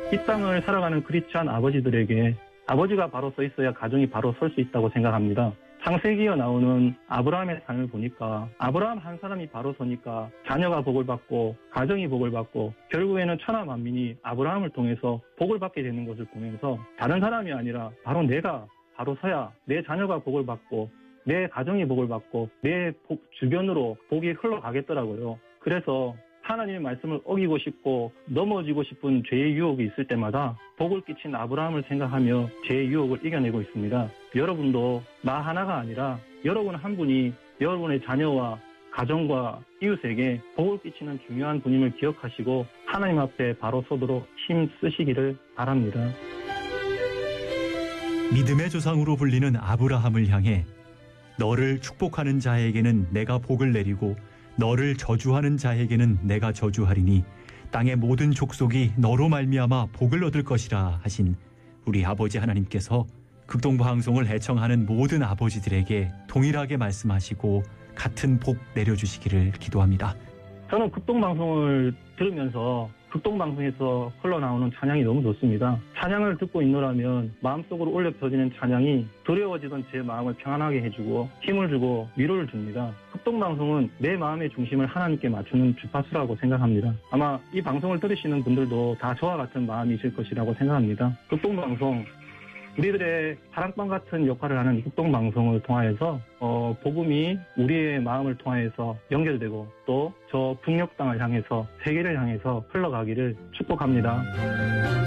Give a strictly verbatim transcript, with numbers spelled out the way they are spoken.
이 땅을 살아가는 크리스찬 아버지들에게 아버지가 바로 서 있어야 가정이 바로 설 수 있다고 생각합니다. 창세기에 나오는 아브라함의 삶을 보니까 아브라함 한 사람이 바로 서니까 자녀가 복을 받고 가정이 복을 받고 결국에는 천하 만민이 아브라함을 통해서 복을 받게 되는 것을 보면서 다른 사람이 아니라 바로 내가 바로 서야 내 자녀가 복을 받고 내 가정이 복을 받고 내 복, 주변으로 복이 흘러가겠더라고요. 그래서 하나님의 말씀을 어기고 싶고 넘어지고 싶은 죄의 유혹이 있을 때마다 복을 끼친 아브라함을 생각하며 죄의 유혹을 이겨내고 있습니다. 여러분도 나 하나가 아니라 여러분 한 분이 여러분의 자녀와 가정과 이웃에게 복을 끼치는 중요한 분임을 기억하시고 하나님 앞에 바로 서도록 힘 쓰시기를 바랍니다. 믿음의 조상으로 불리는 아브라함을 향해 너를 축복하는 자에게는 내가 복을 내리고 너를 저주하는 자에게는 내가 저주하리니 땅의 모든 족속이 너로 말미암아 복을 얻을 것이라 하신 우리 아버지 하나님께서 극동방송을 애청하는 모든 아버지들에게 동일하게 말씀하시고 같은 복 내려주시기를 기도합니다. 저는 극동방송을 들으면서 극동방송에서 흘러나오는 찬양이 너무 좋습니다. 찬양을 듣고 있노라면 마음속으로 울려 퍼지는 찬양이 두려워지던 제 마음을 평안하게 해주고 힘을 주고 위로를 줍니다. 극동방송은 내 마음의 중심을 하나님께 맞추는 주파수라고 생각합니다. 아마 이 방송을 들으시는 분들도 다 저와 같은 마음이실 것이라고 생각합니다. 극동방송, 우리들의 사랑방 같은 역할을 하는 극동방송을 통하여서 어, 복음이 우리의 마음을 통하여서 연결되고 또 저 북녘 땅을 향해서 세계를 향해서 흘러가기를 축복합니다.